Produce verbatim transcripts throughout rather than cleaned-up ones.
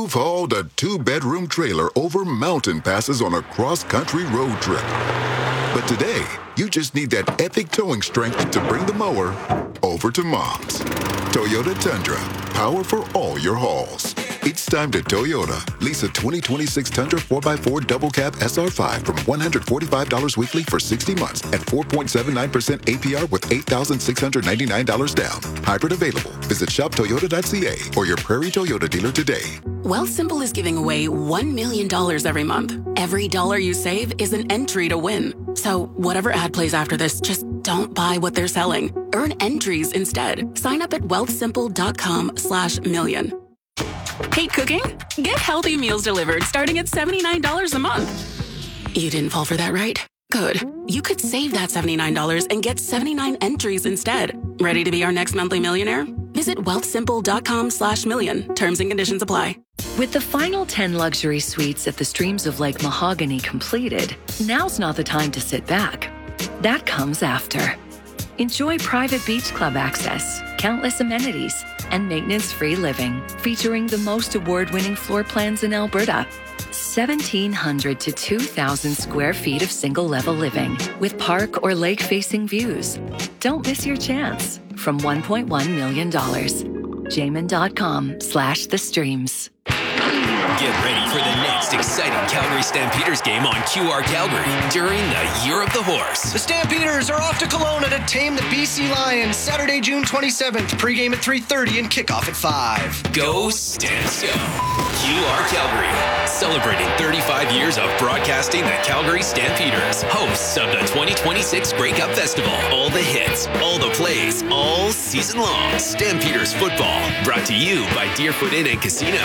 You've hauled a two-bedroom trailer over mountain passes on a cross-country road trip. But today, you just need that epic towing strength to bring the mower over to Mom's. Toyota Tundra, power for all your hauls. It's time to Toyota. Lease a twenty twenty-six Tundra four by four Double Cab S R five from one hundred forty-five dollars weekly for sixty months at four point seven nine percent A P R with eight thousand six hundred ninety-nine dollars down. Hybrid available. Visit shop toyota dot c a or your Prairie Toyota dealer today. Wealthsimple is giving away one million dollars every month. Every dollar you save is an entry to win. So whatever ad plays after this, just don't buy what they're selling. Earn entries instead. Sign up at wealthsimple.com slash million. Hate cooking? Get healthy meals delivered starting at seventy-nine dollars a month. You didn't fall for that, right? Good. You could save that seventy-nine dollars and get seventy-nine entries instead. Ready to be our next monthly millionaire? Visit wealthsimple.com slash million. Terms and conditions apply. With the final ten luxury suites at the Streams of Lake Mahogany completed, now's not the time to sit back. That comes after. Enjoy private beach club access, countless amenities, and maintenance-free living, featuring the most award-winning floor plans in Alberta. seventeen hundred to two thousand square feet of single-level living with park or lake-facing views. Don't miss your chance. From one point one million dollars. Jamin.com slash the streams. Get ready for the next exciting Calgary Stampeders game on Q R Calgary during the Year of the Horse. The Stampeders are off to Kelowna to tame the B C Lions Saturday, June twenty-seventh. Pre-game at three thirty and kickoff at five. Go Stamps Go! Q R Calgary, celebrating thirty-five years of broadcasting the Calgary Stampeders, hosts of the twenty twenty-six Grey Cup Festival. All the hits, all the plays, all season long. Stampeders football, brought to you by Deerfoot Inn and Casino.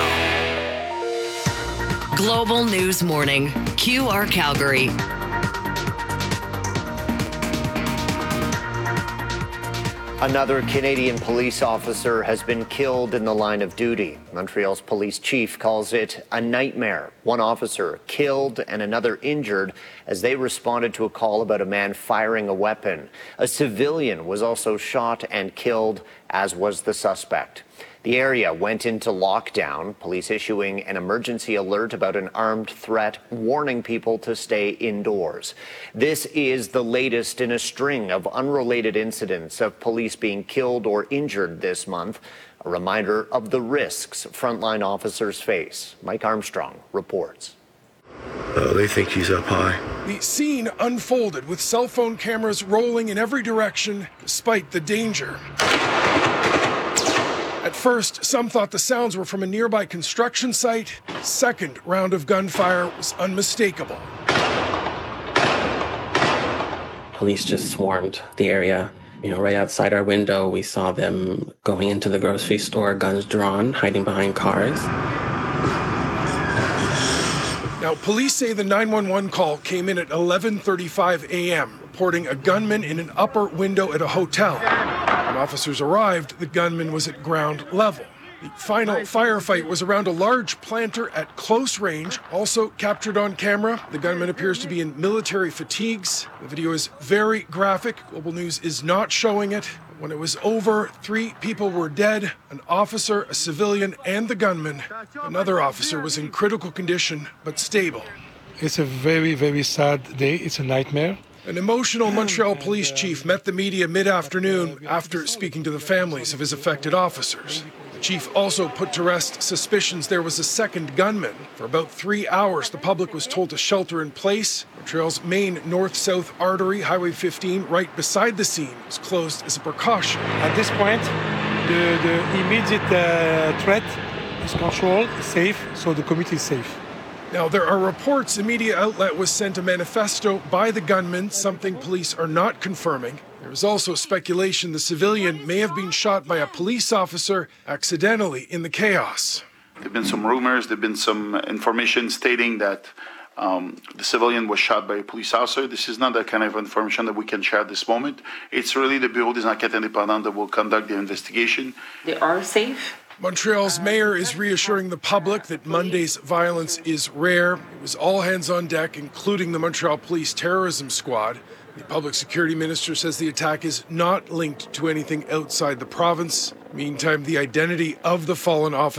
Global News Morning, Q R Calgary. Another Canadian police officer has been killed in the line of duty. Montreal's police chief calls it a nightmare. One officer killed and another injured as they responded to a call about a man firing a weapon. A civilian was also shot and killed, as was the suspect. The area went into lockdown, police issuing an emergency alert about an armed threat, warning people to stay indoors. This is the latest in a string of unrelated incidents of police being killed or injured this month. A reminder of the risks frontline officers face. Mike Armstrong reports. Uh, they think he's up high. The scene unfolded with cell phone cameras rolling in every direction despite the danger. At first, some thought the sounds were from a nearby construction site. Second round of gunfire was unmistakable. Police just swarmed the area. You know, right outside our window, we saw them going into the grocery store, guns drawn, hiding behind cars. Now, police say the nine one one call came in at eleven thirty-five a.m., reporting a gunman in an upper window at a hotel. When officers arrived, the gunman was at ground level. The final firefight was around a large planter at close range, also captured on camera. The gunman appears to be in military fatigues. The video is very graphic. Global News is not showing it. When it was over, three people were dead, an officer, a civilian, and the gunman. Another officer was in critical condition, but stable. It's a very, very sad day. It's a nightmare. An emotional Montreal police chief met the media mid-afternoon after speaking to the families of his affected officers. The chief also put to rest suspicions there was a second gunman. For about three hours, the public was told to shelter in place. Montreal's main north-south artery, Highway fifteen, right beside the scene, was closed as a precaution. At this point, the, the immediate uh, threat is controlled, safe, so the community is safe. Now, there are reports a media outlet was sent a manifesto by the gunman, something police are not confirming. There is also speculation the civilian may have been shot by a police officer accidentally in the chaos. There have been some rumors, there have been some information stating that um, the civilian was shot by a police officer. This is not the kind of information that we can share at this moment. It's really the Bureau des Enquêtes Indépendantes that will conduct the investigation. They are safe. Montreal's mayor is reassuring the public that Monday's violence is rare. It was all hands on deck, including the Montreal Police Terrorism Squad. The public security minister says the attack is not linked to anything outside the province. Meantime, the identity of the fallen officer